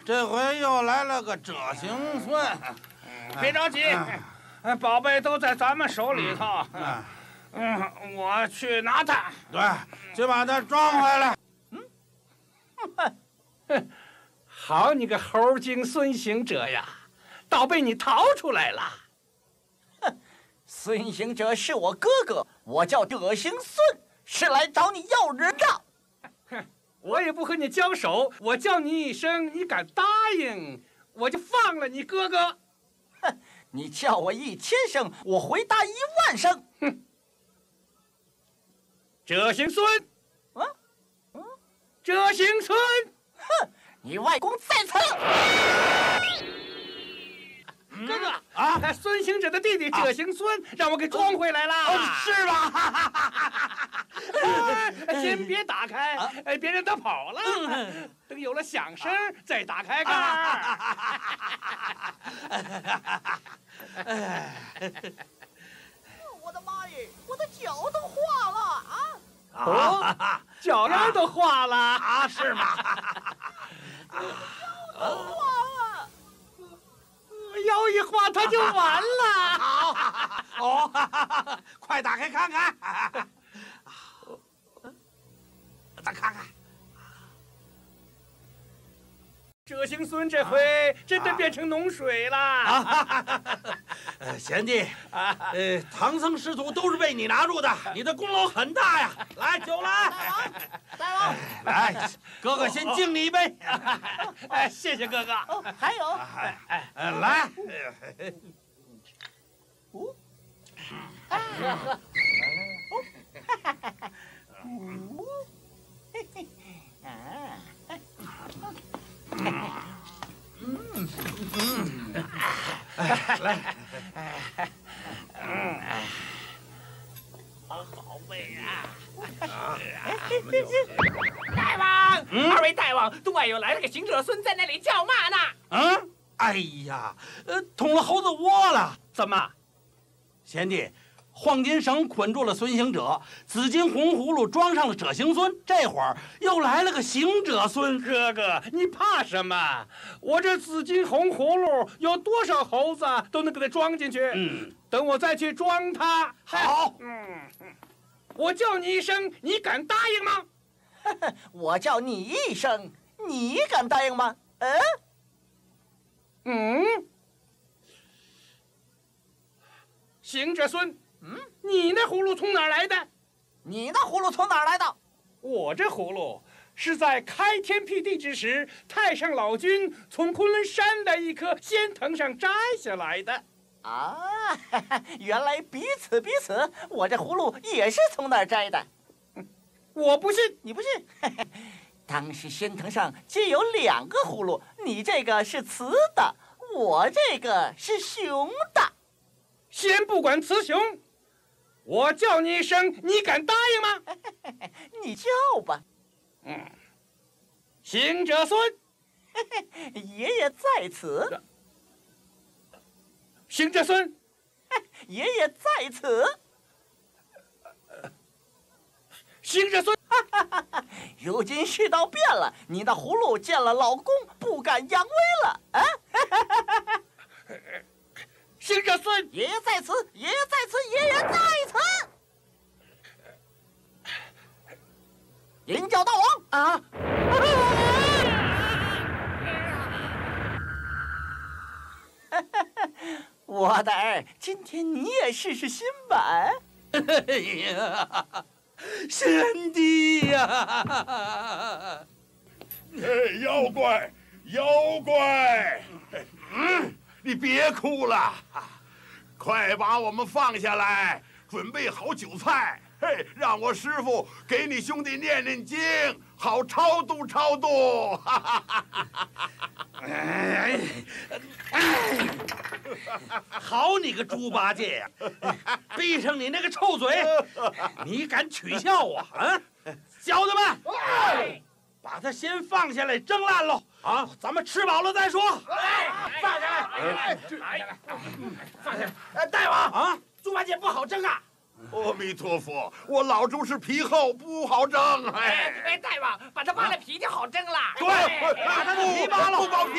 这回又来了个折行孙。 别着急，宝贝都在咱们手里头。我去拿它。 对，去把它装回来。 好你个猴精孙行者呀，倒被你逃出来了。 孙行者是我哥哥，我叫葛行孙，是来找你要人账。 我也不和你交手，我叫你一声，你敢答应，我就放了你哥哥。 哼，你叫我1000声，我回答10000声。 哼，折行孙，折行孙， 哼，你外公在此。 哥哥啊，孙行者的弟弟折行孙让我给装回来了， 是吧？ 先别打开，别让他跑了。等有了响声再打开盖儿。 我的妈耶，我的脚都化了啊！脚丫都化了啊？是吗？ 都化了。 腰一化，它就完了。 好，快打开看看。咱看看， 折行孙这回真的变成脓水了。 贤弟，唐僧师徒都是被你拿住的，你的功劳很大呀！来，酒来。 大王， 来，哥哥先敬你一杯。 谢谢哥哥。 还有， 来。来， 宝贝啊！ 大王，二位大王，洞外又来了个行者孙，在那里叫骂呢。 哎呀，捅了猴子窝了！ 怎么？ 贤弟，黄金绳捆住了孙行者，紫金红葫芦装上了折行孙，这会儿又来了个行者孙。 哥哥，你怕什么？我这紫金红葫芦有多少猴子都能给它装进去。等我再去装它。 好。 我叫你一声，你敢答应吗？ 我叫你一声，你敢答应吗？ 行者孙，你那葫芦从哪儿来的？ 你那葫芦从哪儿来的？ 我这葫芦是在开天辟地之时，太上老君从昆仑山的一棵仙藤上摘下来的。 啊，原来彼此，我这葫芦也是从那儿摘的。 我不信， 你不信？当时仙藤上皆有2个葫芦，你这个是雌的，我这个是雄的。 先不管雌雄，我叫你一声，你敢答应吗？ 你叫吧。 行者孙， 爷爷在此。 行者孙， 爷爷在此。 行者孙， 如今世道变了，你那葫芦见了老公不敢扬威了啊！ 行者孙， 爷爷在此，爷爷在此，爷爷在此。银角大王啊！我的儿，今天你也试试新版。 哎呀，贤弟呀！ 妖怪，妖怪！你别哭了，快把我们放下来，准备好酒菜，让我师傅给你兄弟念念经，好超度超度。 好你个猪八戒呀！闭上你那个臭嘴！你敢取笑我啊？小子们，把他先放下来蒸烂喽！啊，咱们吃饱了再说。 放下来！放下来！大王啊，猪八戒不好蒸啊！ 阿弥陀佛，我老猪是皮厚，不好蒸。 大王，把它扒了皮就好蒸了。 对，把它的皮扒了，不剥皮。